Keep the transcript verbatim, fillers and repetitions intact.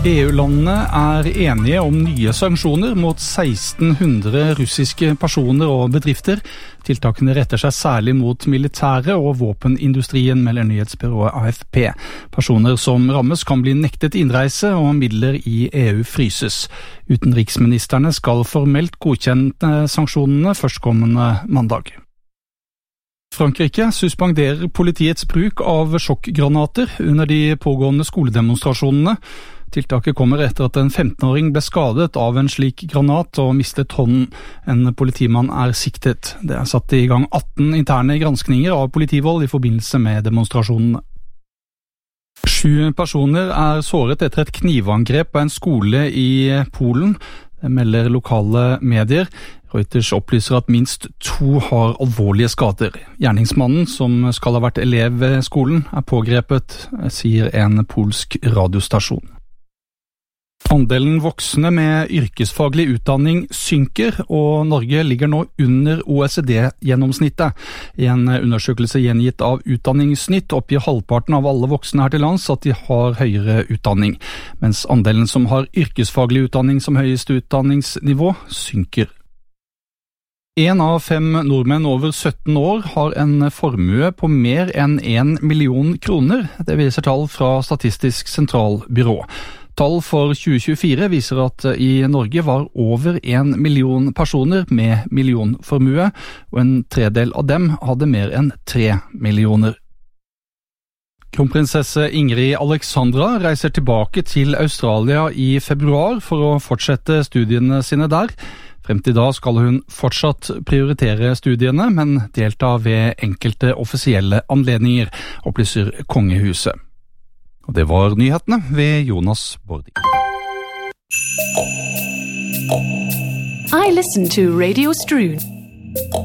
E U-landene er enige om nye sanksjoner mot seksten hundre russiske personer og bedrifter. Tiltakene retter seg særlig mot militære og våpenindustrien, melder nyhetsbyrået A F P. Personer som rammes kan bli nektet innreise, og midler i E U fryses. Utenriksministerne skal formelt godkjenne sanksjonene førstkommende mandag. Frankrike suspenderer politiets bruk av sjokkgranater under de pågående skoledemonstrasjonene. Tiltaket kommer etter at en femten-åring ble skadet av en slik granat og mistet hånden. En politimann er siktet. Det er satt i gang atten interne granskninger av politivold i forbindelse med demonstrasjonene. Sju personer er såret etter et knivangrep på en skole i Polen. Det melder lokale medier. Reuters opplyser at minst to har alvorlige skader. Gjerningsmannen, som skal ha vært elev ved skolen, er pågrepet, sier en polsk radiostasjon. Andelen voksne med yrkesfaglig utdanning synker, og Norge ligger nå under O E C D-gjennomsnittet. I en undersøkelse gjengitt av Utdanningsnytt oppgir halvparten av alle voksne her til lands at de har høyere utdanning, mens andelen som har yrkesfaglig utdanning som høyeste utdanningsnivå synker. En av fem nordmenn over sytten år har en formue på mer enn en million kroner. Det viser tall fra Statistisk sentralbyrå. Tall for tjue tjuefire viser at i Norge var over en million personer med millionformue, og en tredel av dem hadde mer enn tre millioner. Kronprinsesse Ingrid Alexandra reiser tilbake til Australia i februar for å fortsette studiene sine der. Frem til da skal hun fortsatt prioritere studiene, men delta ved enkelte offisielle anledninger, opplyser kongehuset. Og det var nyhetene ved Jonas Bordi. I listen to Radio Strud.